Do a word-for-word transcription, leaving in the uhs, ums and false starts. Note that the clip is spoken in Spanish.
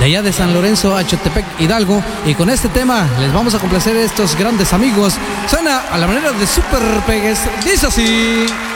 de allá de San Lorenzo, Achotepec, Hidalgo. Y con este tema les vamos a complacer a estos grandes amigos. Suena a la manera de Super Pegues, dice así.